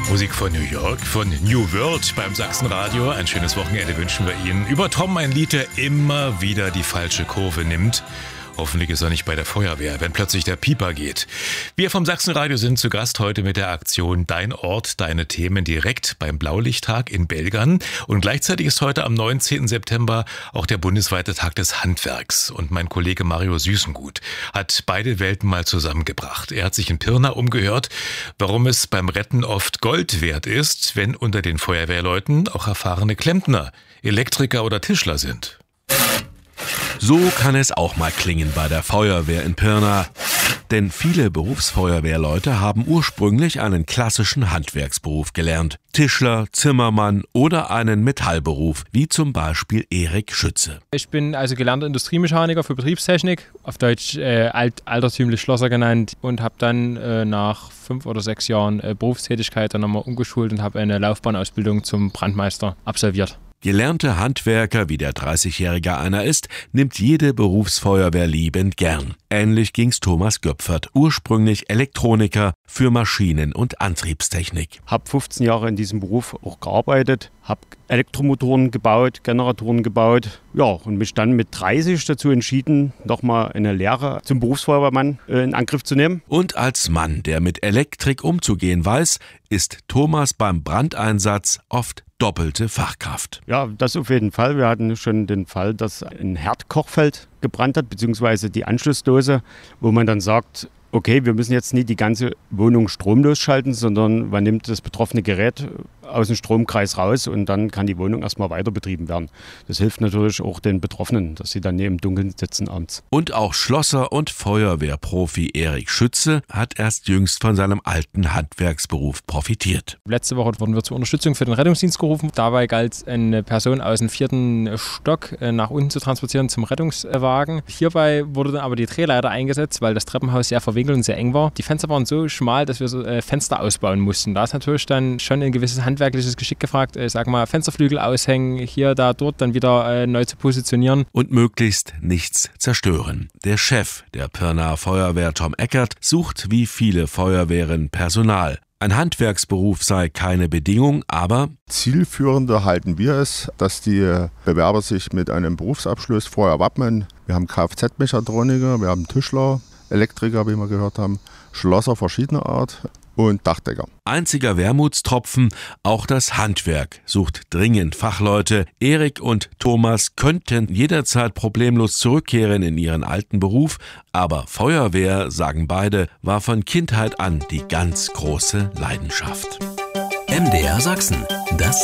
Musik von New York, von New World beim Sachsenradio. Ein schönes Wochenende wünschen wir Ihnen. Über Tom, ein Lied, der immer wieder die falsche Kurve nimmt. Hoffentlich ist er nicht bei der Feuerwehr, wenn plötzlich der Pieper geht. Wir vom Sachsenradio sind zu Gast heute mit der Aktion Dein Ort, deine Themen direkt beim Blaulichttag in Belgern. Und gleichzeitig ist heute am 19. September auch der bundesweite Tag des Handwerks. Und mein Kollege Mario Süßengut hat beide Welten mal zusammengebracht. Er hat sich in Pirna umgehört, warum es beim Retten oft Gold wert ist, wenn unter den Feuerwehrleuten auch erfahrene Klempner, Elektriker oder Tischler sind. So kann es auch mal klingen bei der Feuerwehr in Pirna. Denn viele Berufsfeuerwehrleute haben ursprünglich einen klassischen Handwerksberuf gelernt. Tischler, Zimmermann oder einen Metallberuf, wie zum Beispiel Erik Schütze. Ich bin also gelernter Industriemechaniker für Betriebstechnik, auf Deutsch altertümlich Schlosser genannt, und habe dann nach 5 oder 6 Jahren Berufstätigkeit dann nochmal umgeschult und habe eine Laufbahnausbildung zum Brandmeister absolviert. Gelernte Handwerker, wie der 30-Jährige einer ist, nimmt jede Berufsfeuerwehr liebend gern. Ähnlich ging's Thomas Göpfert, ursprünglich Elektroniker für Maschinen- und Antriebstechnik. Habe 15 Jahre in diesem Beruf auch gearbeitet, habe Elektromotoren gebaut, Generatoren gebaut. Ja, und mich dann mit 30 dazu entschieden, nochmal eine Lehre zum Berufsfeuerwehrmann in Angriff zu nehmen. Und als Mann, der mit Elektrik umzugehen weiß, ist Thomas beim Brandeinsatz oft doppelte Fachkraft. Ja, das auf jeden Fall. Wir hatten schon den Fall, dass ein Herdkochfeld gebrannt hat, beziehungsweise die Anschlussdose, wo man dann sagt, okay, wir müssen jetzt nicht die ganze Wohnung stromlos schalten, sondern man nimmt das betroffene Gerät aus dem Stromkreis raus und dann kann die Wohnung erstmal weiter betrieben werden. Das hilft natürlich auch den Betroffenen, dass sie dann nicht im Dunkeln sitzen abends. Und auch Schlosser und Feuerwehrprofi Erik Schütze hat erst jüngst von seinem alten Handwerksberuf profitiert. Letzte Woche wurden wir zur Unterstützung für den Rettungsdienst gerufen. Dabei galt es, eine Person aus dem 4. Stock nach unten zu transportieren zum Rettungswagen. Hierbei wurde dann aber die Drehleiter eingesetzt, weil das Treppenhaus sehr verwinkelt und sehr eng war. Die Fenster waren so schmal, dass wir so Fenster ausbauen mussten. Da ist natürlich dann schon ein gewisses handwerkliches Geschick gefragt. Sag mal, Fensterflügel aushängen, hier, da, dort, dann wieder neu zu positionieren. Und möglichst nichts zerstören. Der Chef der Pirnaer Feuerwehr, Tom Eckert, sucht wie viele Feuerwehren Personal. Ein Handwerksberuf sei keine Bedingung, aber zielführender halten wir es, dass die Bewerber sich mit einem Berufsabschluss vorher wappnen. Wir haben Kfz-Mechatroniker, wir haben Tischler, Elektriker, wie wir gehört haben, Schlosser verschiedener Art und Dachdecker. Einziger Wermutstropfen, auch das Handwerk sucht dringend Fachleute. Erik und Thomas könnten jederzeit problemlos zurückkehren in ihren alten Beruf, aber Feuerwehr, sagen beide, war von Kindheit an die ganz große Leidenschaft. MDR Sachsen, das